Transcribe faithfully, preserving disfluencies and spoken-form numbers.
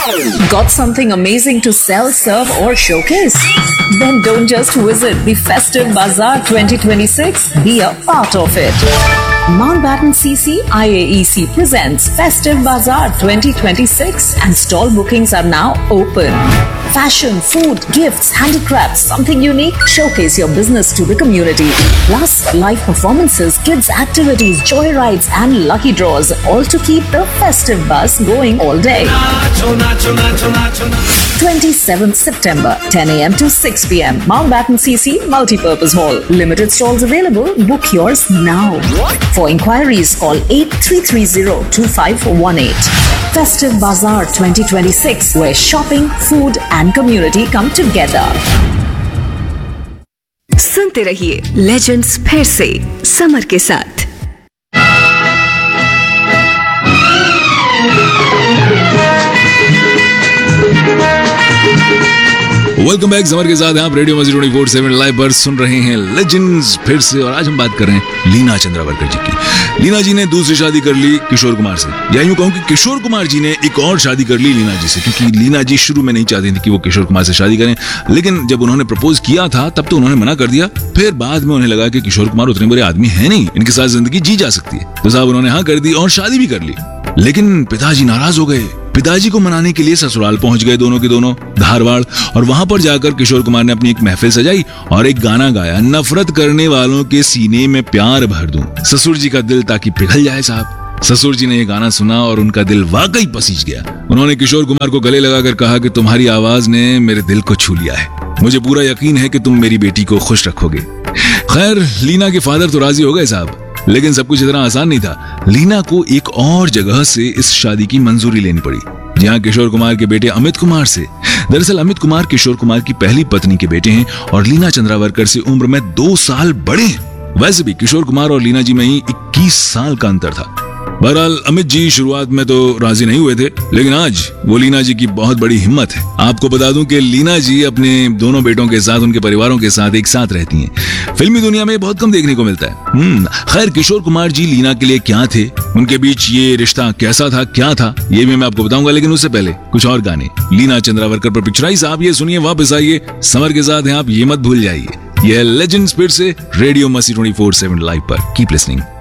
Got something amazing to sell, serve or showcase? Then don't just visit the Festive Bazaar twenty twenty-six, be a part of it. Mountbatten C C I A E C presents Festive Bazaar twenty twenty-six and stall bookings are now open. Fashion, food, gifts, handicrafts, something unique? Showcase your business to the community. Plus, live performances, kids activities, joy rides and lucky draws, all to keep the festive buzz going all day. twenty-seventh September, ten a m to six p m Mountbatten C C Multipurpose Hall. Limited stalls available. Book yours now. For inquiries, call eight three three zero two five one eight. Festive Bazaar twenty twenty-six, where shopping, food and community come together. सुनते रहिए legends फिर से summer के साथ। Welcome back summer के साथ आप radio मस्ती ट्वेंटी फोर सेवन लाइव पर सुन रहे हैं लेजेंड्स फिर से। और आज हम बात कर रहे हैं लीना चंद्रावरकर जी की। लीना जी ने दूसरी शादी कर ली किशोर कुमार से, या यूं कहूं कि किशोर कुमार जी ने एक और शादी कर ली लीना जी से, क्योंकि लीना जी शुरू में नहीं चाहती थी कि वो किशोर कुमार से शादी करें, लेकिन जब उन्होंने प्रपोज किया था तब तो उन्होंने मना कर दिया। फिर बाद में उन्हें लगा कि किशोर कुमार उतने बुरे आदमी है नहीं, इनके साथ जिंदगी जी जा सकती है, तो साहब उन्होंने हाँ कर दी और शादी भी कर ली। लेकिन पिताजी नाराज हो गए। पिताजी को मनाने के लिए ससुराल पहुंच गए दोनों के दोनों धारवाड़, और वहां पर जाकर किशोर कुमार ने अपनी एक महफिल सजाई और एक गाना गाया, नफरत करने वालों के सीने में प्यार भर दूं, ससुर जी का दिल ताकि पिघल जाए। साहब ससुर जी ने ये गाना सुना और उनका दिल वाकई पसीज गया। उन्होंने किशोर कुमार को गले लगाकर कहा कि तुम्हारी आवाज ने मेरे दिल को छू लिया है, मुझे पूरा यकीन है कि तुम मेरी बेटी को खुश रखोगे। खैर लीना के फादर तो राजी हो गए साहब, लेकिन सब कुछ इतना आसान नहीं था। लीना को एक और जगह से इस शादी की मंजूरी लेनी पड़ी, जहां किशोर कुमार के बेटे अमित कुमार से। दरअसल अमित कुमार किशोर कुमार की पहली पत्नी के बेटे हैं और लीना चंद्रावरकर से उम्र में दो साल बड़े हैं। वैसे भी किशोर कुमार और लीना जी में ही इक्कीस साल का अंतर था। बहरहाल अमित जी शुरुआत में तो राजी नहीं हुए थे, लेकिन आज वो लीना जी की बहुत बड़ी हिम्मत है। आपको बता दूं कि लीना जी अपने दोनों बेटों के साथ, उनके परिवारों के साथ एक साथ रहती हैं। फिल्मी दुनिया में बहुत कम देखने को मिलता है। हम्म खैर किशोर कुमार जी लीना के लिए क्या थे, उनके बीच ये रिश्ता कैसा था, क्या था, ये भी मैं आपको बताऊंगा, लेकिन उससे पहले कुछ और गाने लीना चंद्रावरकर पर पिक्चराइज आप ये सुनिए, वापस आइए। समर के साथ हैं आप, ये मत भूल जाइए। यह लेजेंड्स फिर से रेडियो मस्ती ट्वेंटी फोर सेवन लाइव पर। Keep listening.